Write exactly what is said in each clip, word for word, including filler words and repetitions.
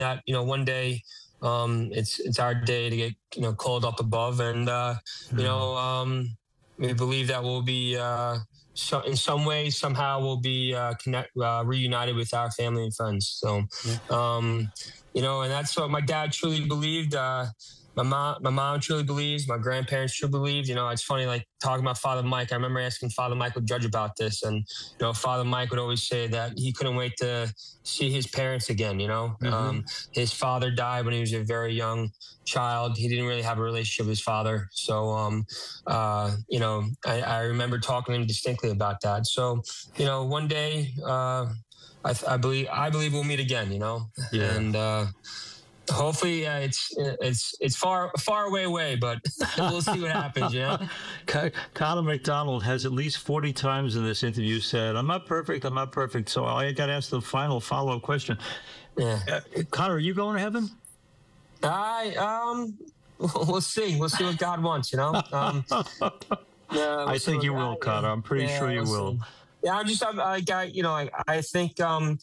that, you know, one day um, it's it's our day to get, you know, called up above. And, uh, you Mm. know, um, we believe that we'll be, uh, so in some way, somehow we'll be uh, connect, uh, reunited with our family and friends. So, Yeah. um, you know, and that's what my dad truly believed. Uh, my mom, my mom truly believes. My grandparents truly believed. You know, it's funny, like talking about Father Mike. I remember asking Father Michael Judge about this, and you know, Father Mike would always say that he couldn't wait to see his parents again. You know, Mhm. um, his father died when he was a very young child. He didn't really have a relationship with his father. So, um, uh, you know, I, I remember talking to him distinctly about that. So, you know, one day, uh, I, I believe I believe we'll meet again. You know, Yeah. and. Uh, Hopefully, uh, it's it's it's far far away away, but we'll see what happens. Yeah. Connor McDonald has at least forty times in this interview said, "I'm not perfect. I'm not perfect." So I got to ask the final follow up question. Yeah. Uh, Connor, are you going to heaven? I um, we'll see. We'll see what God wants. You know. Um, yeah, we'll I think what, you will, uh, Connor. I'm pretty yeah, sure you we'll will. see. Yeah, I'm just I, I got you know I I think um.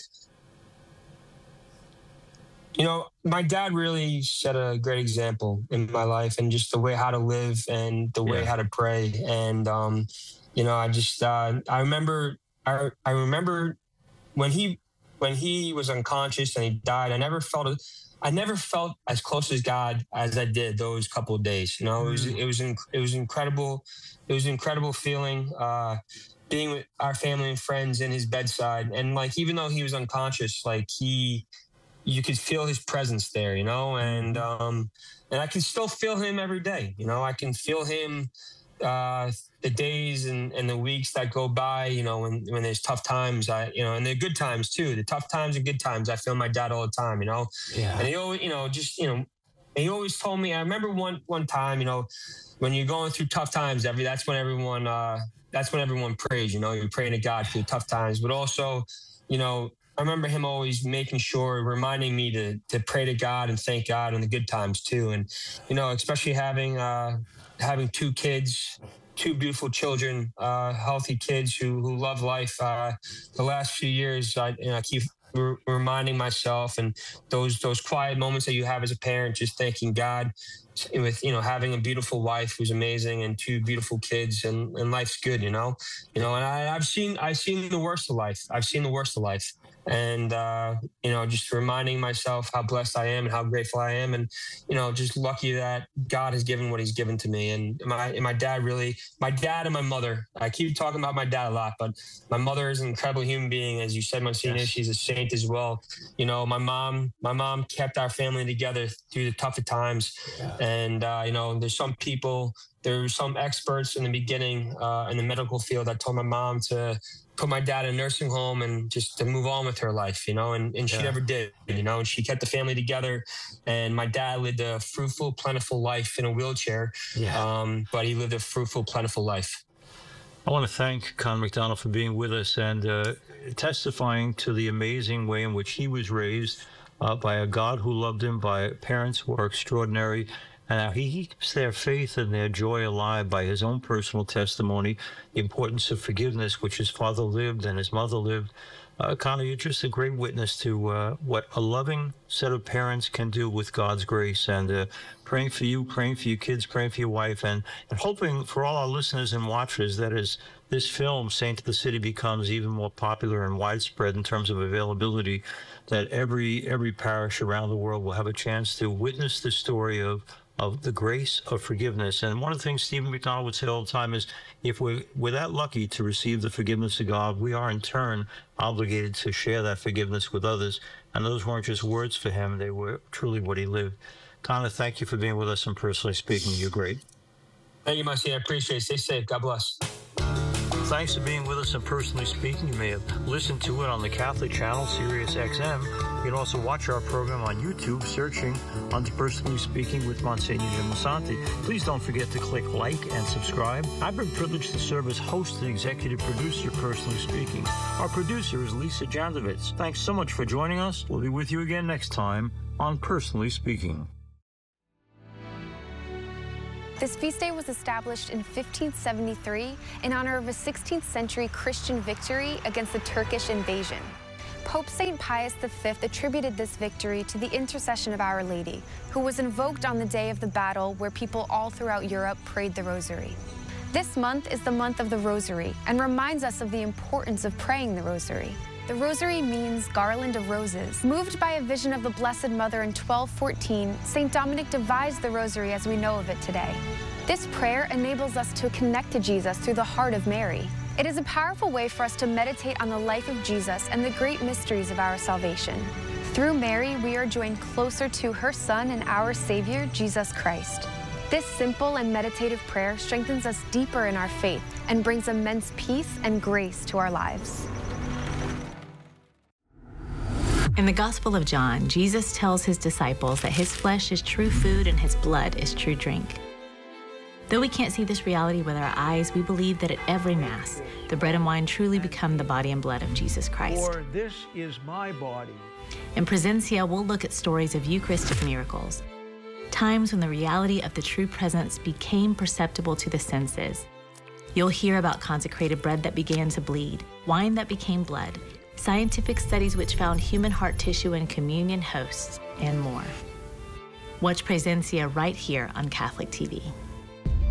You know, my dad really set a great example in my life, and just the way how to live and the way Yeah. how to pray. And, um, you know, I just, uh, I remember, I, I remember when he, when he was unconscious and he died, I never felt, a, I never felt as close as God as I did those couple of days. You know, it was, Mm. it was, inc- it was incredible. It was an incredible feeling, uh, being with our family and friends in his bedside. And like, even though he was unconscious, like he, you could feel his presence there, you know, and Mhm. um, and I can still feel him every day. You know, I can feel him uh, the days and, and the weeks that go by. You know, when when there's tough times, I you know, and the good times too. The tough times and good times, I feel my dad all the time. You know, Yeah. and he always, you know, just you know, he always told me. I remember one one time, you know, when you're going through tough times, every that's when everyone uh, that's when everyone prays. You know, you're praying to God through tough times, but also, you know. I remember him always making sure, reminding me to to pray to God and thank God in the good times too. And you know, especially having uh, having two kids, two beautiful children, uh, healthy kids who who love life. Uh, the last few years, I, you know, I keep re- reminding myself, and those those quiet moments that you have as a parent, just thanking God with you know having a beautiful wife who's amazing and two beautiful kids, and, and life's good. You know, you know, and I, I've seen I've seen the worst of life. I've seen the worst of life. And, uh, you know, just reminding myself how blessed I am and how grateful I am. And, you know, just lucky that God has given what he's given to me. And my, and my dad really, my dad and my mother, I keep talking about my dad a lot, but my mother is an incredible human being. As you said, Monsignor, Yes. she's a saint as well. You know, my mom, my mom kept our family together through the tougher times. Yeah. And, uh, you know, there's some people, there were some experts in the beginning uh, in the medical field that told my mom to put my dad in a nursing home and just to move on with her life, you know, and, and she Yeah. never did, you know, and she kept the family together. And my dad lived a fruitful, plentiful life in a wheelchair, Yeah. um, but he lived a fruitful, plentiful life. I want to thank Connor McDonald for being with us and uh, testifying to the amazing way in which he was raised uh, by a God who loved him, by parents who are extraordinary, and how he keeps their faith and their joy alive by his own personal testimony, the importance of forgiveness, which his father lived and his mother lived. Uh, Connor, you're just a great witness to uh, what a loving set of parents can do with God's grace. And uh, praying for you, praying for your kids, praying for your wife, and, and hoping for all our listeners and watchers that as this film, Saint of the City, becomes even more popular and widespread in terms of availability, that every every parish around the world will have a chance to witness the story of of the grace of forgiveness. And one of the things Stephen McDonald would say all the time is, if we're, we're that lucky to receive the forgiveness of God, we are in turn obligated to share that forgiveness with others. And those weren't just words for him, they were truly what he lived. Connor, thank you for being with us and Personally Speaking. You're great. Thank you, Monsignor. I appreciate it. Stay safe. God bless. Thanks for being with us and Personally Speaking. You may have listened to it on the Catholic channel, Sirius X M. You can also watch our program on YouTube, searching under Personally Speaking with Monsignor Jim Musante. Please don't forget to click like and subscribe. I've been privileged to serve as host and executive producer, Personally Speaking. Our producer is Lisa Jandovitz. Thanks so much for joining us. We'll be with you again next time on Personally Speaking. This feast day was established in fifteen seventy-three in honor of a sixteenth century Christian victory against the Turkish invasion. Pope Saint Pius the Fifth attributed this victory to the intercession of Our Lady, who was invoked on the day of the battle where people all throughout Europe prayed the Rosary. This month is the month of the Rosary and reminds us of the importance of praying the Rosary. The Rosary means garland of roses. Moved by a vision of the Blessed Mother in twelve fourteen, Saint Dominic devised the Rosary as we know of it today. This prayer enables us to connect to Jesus through the heart of Mary. It is a powerful way for us to meditate on the life of Jesus and the great mysteries of our salvation. Through Mary, we are joined closer to her Son and our Savior, Jesus Christ. This simple and meditative prayer strengthens us deeper in our faith and brings immense peace and grace to our lives. In the Gospel of John, Jesus tells his disciples that his flesh is true food and his blood is true drink. Though we can't see this reality with our eyes, we believe that at every Mass, the bread and wine truly become the body and blood of Jesus Christ. For this is my body. In Presencia, we'll look at stories of Eucharistic miracles, times when the reality of the true presence became perceptible to the senses. You'll hear about consecrated bread that began to bleed, wine that became blood, scientific studies which found human heart tissue in communion hosts, and more. Watch Presencia right here on Catholic T V.